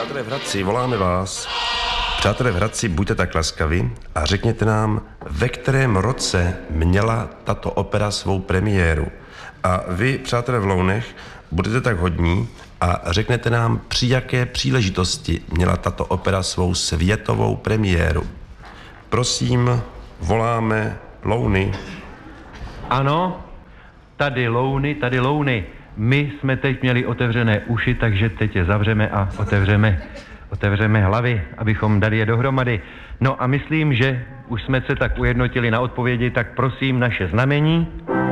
Přátelé v Hradci, voláme vás. Přátelé v Hradci, buďte tak laskavi a řekněte nám, ve kterém roce měla tato opera svou premiéru. A vy, přátelé v Lounech, budete tak hodní a řeknete nám, při jaké příležitosti měla tato opera svou světovou premiéru. Prosím, voláme Louny. Ano, tady Louny. My jsme teď měli otevřené uši, takže teď je zavřeme a otevřeme hlavy, abychom dali je dohromady. No a myslím, že už jsme se tak ujednotili na odpovědi, tak prosím naše znamení.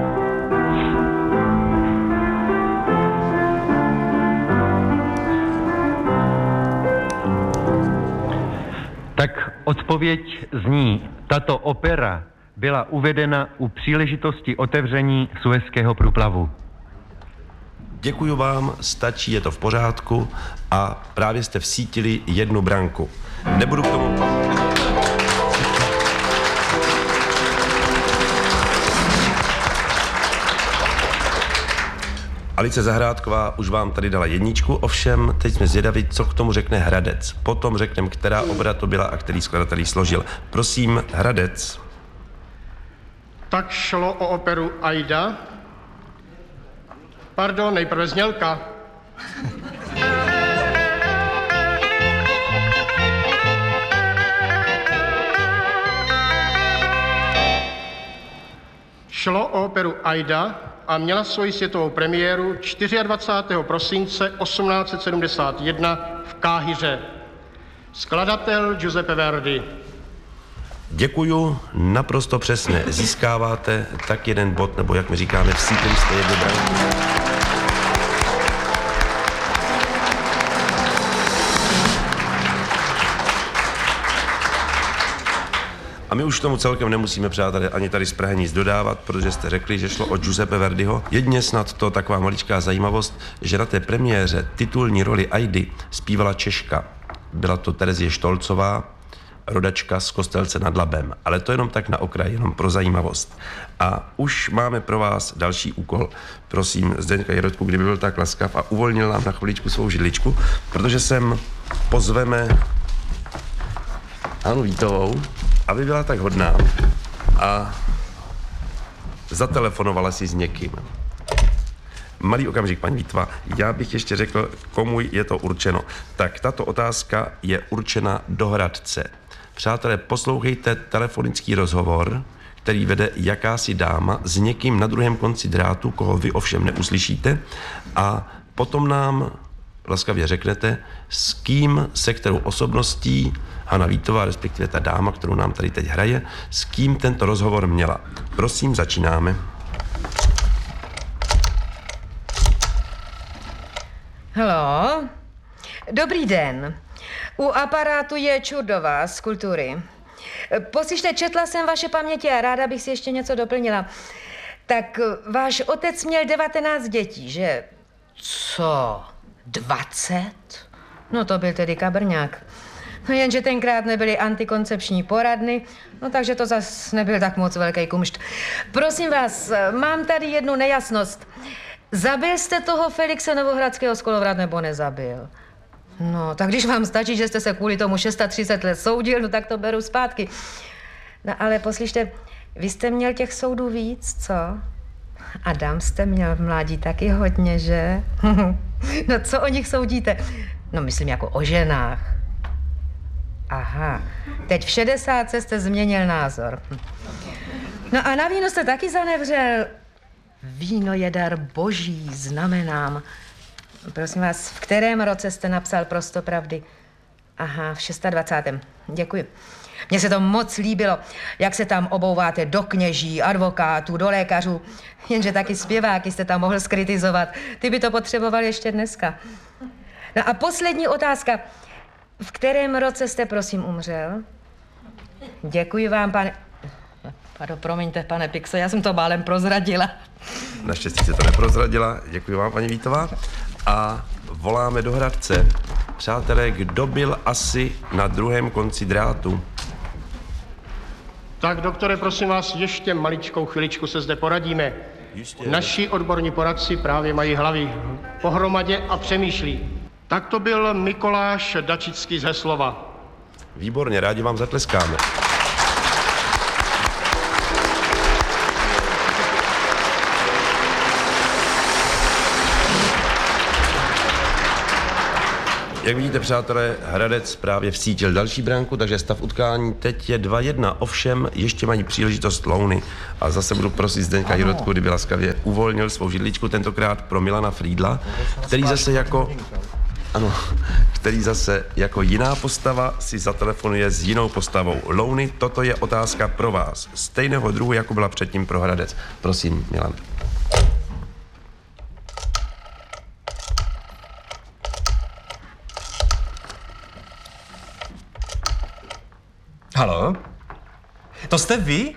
Tak odpověď zní, tato opera byla uvedena u příležitosti otevření Suezského průplavu. Děkuju vám, stačí, je to v pořádku a právě jste vsítili 1 branku. Nebudu k tomu... Alice Zahrádková už vám tady dala 1, ovšem teď jsme zvědaví, co k tomu řekne Hradec. Potom řekneme, která opera to byla a který skladatel ji složil. Prosím, Hradec. Tak šlo o operu Aida. Pardon, nejprve znělka. Šlo o operu Aida a měla svoji světovou premiéru 24. prosince 1871 v Káhiře. Skladatel Giuseppe Verdi. Děkuju, naprosto přesně. Získáváte tak 1 bod, nebo jak my říkáme, vsítili jste 1 branku. A my už tomu celkem nemusíme, přátelé, ani tady z Prahy nic dodávat, protože jste řekli, že šlo o Giuseppe Verdiho. Jedině snad to taková maličká zajímavost, že na té premiéře titulní roli Aidy zpívala Češka. Byla to Terezie Štolcová, rodačka z Kostelce nad Labem. Ale to jenom tak na okraj, jenom pro zajímavost. A už máme pro vás další úkol. Prosím, Zdeňka Jirotku, kdyby byl tak laskav a uvolnil nám na chviličku svou židličku, protože sem pozveme Hanu Vítovou, aby byla tak hodná a zatelefonovala si s někým. Malý okamžik, paní Vítva, já bych ještě řekl, komu je to určeno. Tak tato otázka je určena do Hradce. Přátelé, poslouchejte telefonický rozhovor, který vede jakási dáma s někým na druhém konci drátu, koho vy ovšem neuslyšíte, a potom nám laskavě řeknete, s kým, se kterou osobností Hana Vítová, respektive ta dáma, kterou nám tady teď hraje, s kým tento rozhovor měla. Prosím, začínáme. Haló, dobrý den. U aparátu je Čurdová z Kultury. Poslyšte, četla jsem vaše paměti a ráda bych si ještě něco doplnila. Tak váš otec měl 19 dětí, že? Co? 20? No to byl tedy kabrňák. No jenže tenkrát nebyly antikoncepční poradny, no takže to zas nebyl tak moc velký kumšt. Prosím vás, mám tady 1 nejasnost. Zabil jste toho Felixe Novohradského z Kolovrat nebo nezabil? No, tak když vám stačí, že jste se kvůli tomu 630 let soudil, no tak to beru zpátky. No ale poslyšte, vy jste měl těch soudů víc, co? Adam jste měl v mládí taky hodně, že? No co o nich soudíte? No myslím jako o ženách. Aha, teď v 60 jste změnil názor. No a na víno jste taky zanevřel. Víno je dar boží, znamenám. Prosím vás, v kterém roce jste napsal Prostopravdy? Aha, v 26. Děkuji. Mně se to moc líbilo, jak se tam obouváte do kněží, advokátů, do lékařů. Jenže taky zpěváky jste tam mohl skritizovat. Ty by to potřeboval ještě dneska. No a poslední otázka. V kterém roce jste, prosím, umřel? Děkuji vám, pane... Pardon, promiňte, pane Pixo, já jsem to málem prozradila. Naštěstí se to neprozradila. Děkuji vám, paní Vítová. A voláme do Hradce. Přátelé, kdo byl asi na druhém konci drátu? Tak, doktore, prosím vás, ještě maličkou chviličku se zde poradíme. Jistě. Naši odborní poradci právě mají hlavy pohromadě a přemýšlí. Tak to byl Mikoláš Dačický z Heslova. Výborně, rádi vám zatleskáme. Jak vidíte, přátelé, Hradec právě vsítil další branku, takže stav utkání teď je 2-1. Ovšem, ještě mají příležitost Louny. A zase budu prosit Zdeňka Jirotku, kdyby laskavě uvolnil svou židličku, tentokrát pro Milana Friedla, který zase jako jiná postava si zatelefonuje s jinou postavou. Louny, toto je otázka pro vás. Stejného druhu, jako byla předtím pro Hradec. Prosím, Milan. Haló? To jste vy?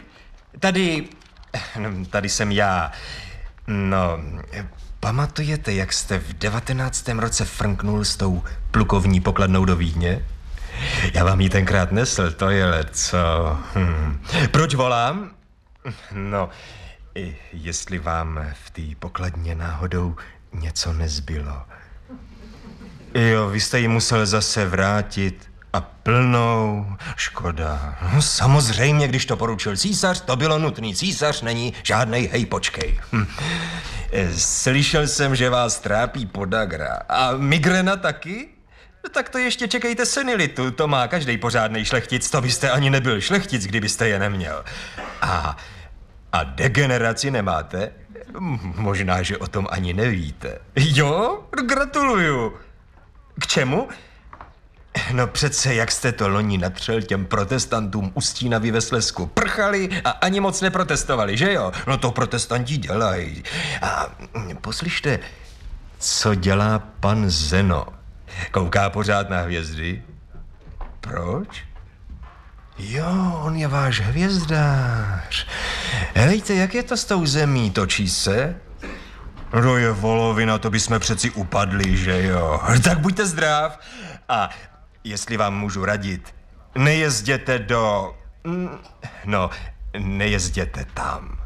Tady jsem já. No, pamatujete, jak jste v 19. roce frnknul s tou plukovní pokladnou do Vídně? Já vám ji tenkrát nesl, to je leco. Proč volám? No, jestli vám v té pokladně náhodou něco nezbylo. Jo, vy jste ji musel zase vrátit. A plnou, škoda. No, samozřejmě, když to poručil císař, to bylo nutný. Císař není žádnej hej, počkej. Slyšel jsem, že vás trápí podagra. A migrena taky? No, tak to ještě čekejte senilitu. To má každej pořádnej šlechtic. To byste ani nebyl šlechtic, kdybyste je neměl. A degeneraci nemáte? Možná, že o tom ani nevíte. Jo? Gratuluju. K čemu? No přece, jak jste to loni natřel těm protestantům u Stínavy ve Slezsku. Prchali a ani moc neprotestovali, že jo? No to protestanti dělají. A poslyšte, co dělá pan Zeno? Kouká pořád na hvězdy? Proč? Jo, on je váš hvězdář. Hejte, jak je to s tou zemí? Točí se? No je volovina, to bychom přeci upadli, že jo? Tak buďte zdrav. A jestli vám můžu radit, nejezděte nejezděte tam.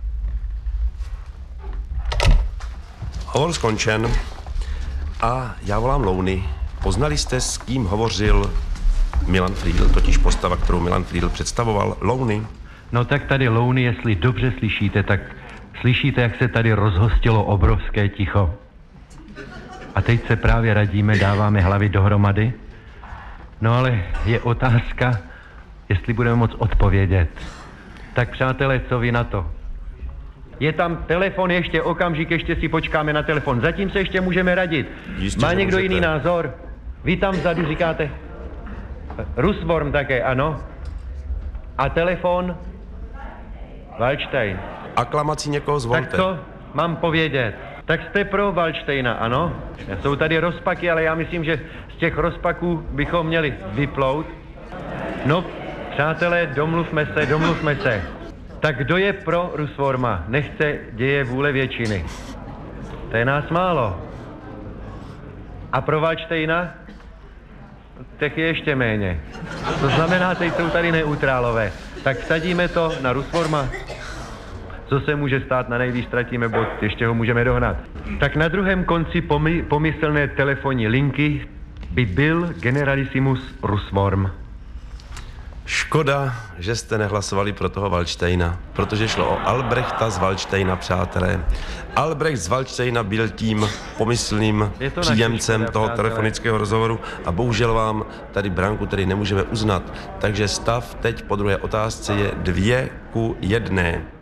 Hovor skončen a já volám Louny. Poznali jste, s kým hovořil Milan Friedl, totiž postava, kterou Milan Friedl představoval? Louny? No tak tady Louny, jestli dobře slyšíte, tak slyšíte, jak se tady rozhostilo obrovské ticho. A teď se právě radíme, dáváme hlavy dohromady. No ale je otázka, jestli budeme moct odpovědět. Tak přátelé, co vy na to? Je tam telefon ještě, okamžik, ještě si počkáme na telefon. Zatím se ještě můžeme radit. Jistě, má někdo můžete. jiný názor? Vy tam vzadu říkáte? Rusworm také, ano. A telefon? Waldstein. Aklamací někoho zvolte. Tak co mám povědět? Tak jste pro Waldsteina, ano? Jsou tady rozpaky, ale já myslím, že z těch rozpaků bychom měli vyplout. No, přátelé, domluvme se. Tak kdo je pro Rusworma? Nechce děje vůle většiny. To je nás málo. A pro Waldsteina? Tak je ještě méně. To znamená, teď jsou tady neutrálové. Tak vsadíme to na Rusworma. Co se může stát, na nejvíc ztratíme bod, ještě ho můžeme dohnat. Tak na druhém konci pomyslné telefonní linky by byl generalissimus Rusworm. Škoda, že jste nehlasovali pro toho Waldsteina, protože šlo o Albrechta z Waldsteina, přátelé. Albrecht z Waldsteina byl tím pomyslným příjemcem toho telefonického rozhovoru a bohužel vám tady branku tedy nemůžeme uznat. Takže stav teď po druhé otázce je 2:1.